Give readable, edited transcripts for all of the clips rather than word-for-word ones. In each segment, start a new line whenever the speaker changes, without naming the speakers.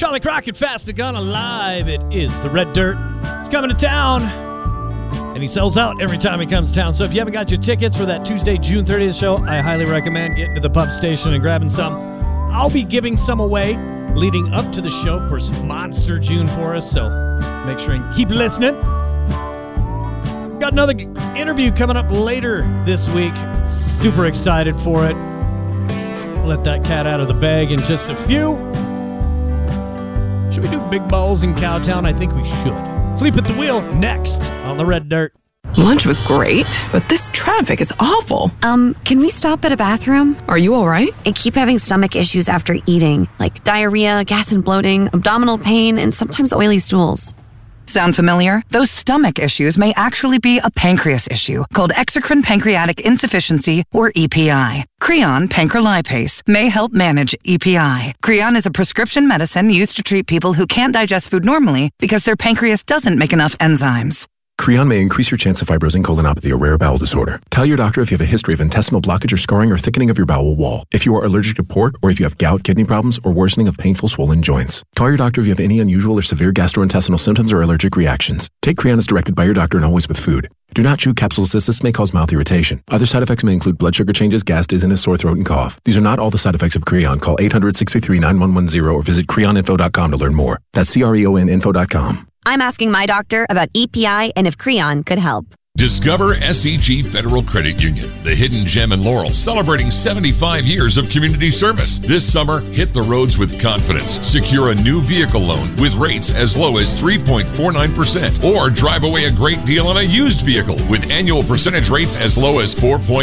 Charlie Crockett, Fast and Gone Alive. It is the Red Dirt. He's coming to town, and he sells out every time he comes to town. So if you haven't got your tickets for that Tuesday, June 30th show, I highly recommend getting to the pub station and grabbing some. I'll be giving some away leading up to the show. Of course, Monster June for us, so make sure and keep listening. Got another interview coming up later this week. Super excited for it. Let that cat out of the bag in just a few. Should we do Big Balls in Cowtown? I think we should. Sleep at the Wheel next on the Red Dirt.
Lunch was great, but this traffic is awful.
Can we stop at a bathroom?
Are you all right?
I keep having stomach issues after eating, like diarrhea, gas and bloating, abdominal pain, and sometimes oily stools.
Sound familiar? Those stomach issues may actually be a pancreas issue called exocrine pancreatic insufficiency, or EPI. Creon pancrelipase may help manage EPI. Creon is a prescription medicine used to treat people who can't digest food normally because their pancreas doesn't make enough enzymes.
Creon may increase your chance of fibrosing colonopathy, a rare bowel disorder. Tell your doctor if you have a history of intestinal blockage or scarring or thickening of your bowel wall, if you are allergic to pork, or if you have gout, kidney problems, or worsening of painful swollen joints. Call your doctor if you have any unusual or severe gastrointestinal symptoms or allergic reactions. Take Creon as directed by your doctor and always with food. Do not chew capsules as this may cause mouth irritation. Other side effects may include blood sugar changes, gas, dizziness, sore throat, and cough. These are not all the side effects of Creon. Call 800-633-9110 or visit creoninfo.com to learn more. That's CREONinfo.com.
I'm asking my doctor about EPI and if Creon could help.
Discover SEG Federal Credit Union, the hidden gem in Laurel, celebrating 75 years of community service. This summer, hit the roads with confidence. Secure a new vehicle loan with rates as low as 3.49%, or drive away a great deal on a used vehicle with annual percentage rates as low as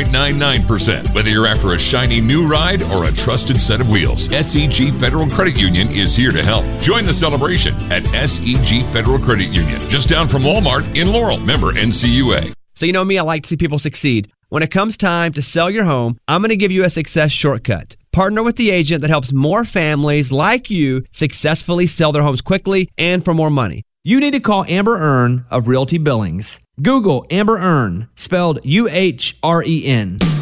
4.99%. Whether you're after a shiny new ride or a trusted set of wheels, SEG Federal Credit Union is here to help. Join the celebration at SEG Federal Credit Union, just down from Walmart in Laurel. Member NCUA.
So you know me, I like to see people succeed. When it comes time to sell your home, I'm going to give you a success shortcut. Partner with the agent that helps more families like you successfully sell their homes quickly and for more money. You need to call Amber Earn of Realty Billings. Google Amber Earn, spelled U-H-R-E-N.